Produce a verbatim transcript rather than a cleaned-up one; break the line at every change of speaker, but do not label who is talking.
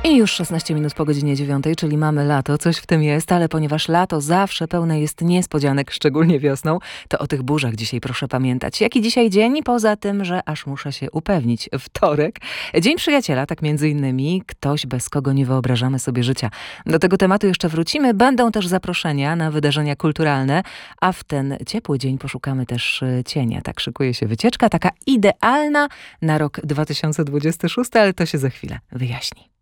I już szesnaście minut po godzinie dziewiątej, czyli mamy lato, coś w tym jest, ale ponieważ lato zawsze pełne jest niespodzianek, szczególnie wiosną, to o tych burzach dzisiaj proszę pamiętać. Jaki dzisiaj dzień? Poza tym, że aż muszę się upewnić, wtorek, Dzień Przyjaciela, tak między innymi, ktoś bez kogo nie wyobrażamy sobie życia. Do tego tematu jeszcze wrócimy, będą też zaproszenia na wydarzenia kulturalne, a w ten ciepły dzień poszukamy też cienia. Tak szykuje się wycieczka, taka idealna na rok dwa tysiące dwudziesty szósty, ale to się za chwilę wyjaśni.